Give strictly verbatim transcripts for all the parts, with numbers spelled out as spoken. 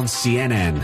on C N N.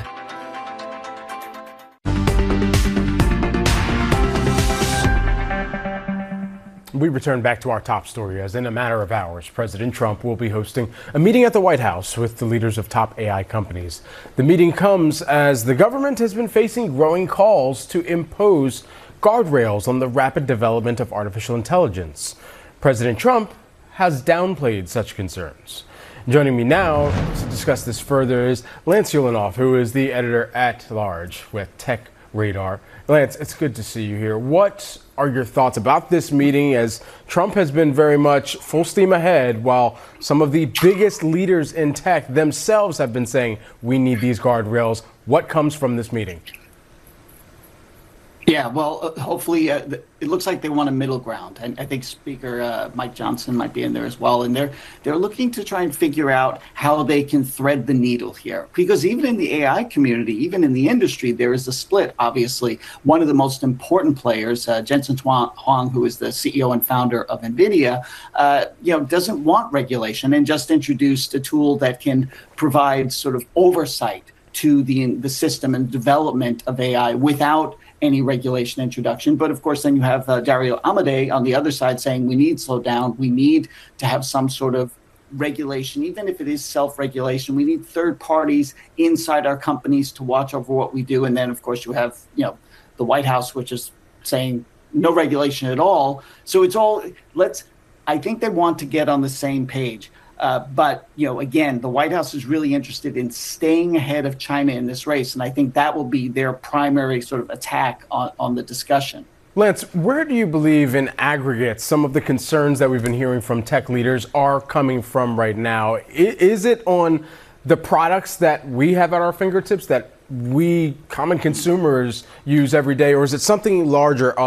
We return back to our top story as in a matter of hours, President Trump will be hosting a meeting at the White House with the leaders of top A I companies. The meeting comes as the government has been facing growing calls to impose guardrails on the rapid development of artificial intelligence. President Trump has downplayed such concerns. Joining me now to discuss this further is Lance Ulanoff, who is the editor at large with Tech Radar. Lance, it's good to see you here. What are your thoughts about this meeting as Trump has been very much full steam ahead while some of the biggest leaders in tech themselves have been saying we need these guardrails? What comes from this meeting? Yeah, well, uh, hopefully uh, it looks like they want a middle ground. And I think Speaker uh, Mike Johnson might be in there as well. And they're they're looking to try and figure out how they can thread the needle here. Because even in the A I community, even in the industry, there is a split, obviously. One of the most important players, uh, Jensen Huang, who is the C E O and founder of NVIDIA, uh, you know, doesn't want regulation and just introduced a tool that can provide sort of oversight to the the system and development of A I without any regulation introduction. But of course, then you have uh, Dario Amodei on the other side saying we need to slow down. We need to have some sort of regulation, even if it is self-regulation. We need third parties inside our companies to watch over what we do. And then, of course, you have, you know, the White House, which is saying no regulation at all. So it's all, let's, I think they want to get on the same page. Uh, but, you know, again, the White House is really interested in staying ahead of China in this race. And I think that will be their primary sort of attack on, on the discussion. Lance, where do you believe in aggregate some of the concerns that we've been hearing from tech leaders are coming from right now? Is it on the products that we have at our fingertips that we common consumers use every day, or is it something larger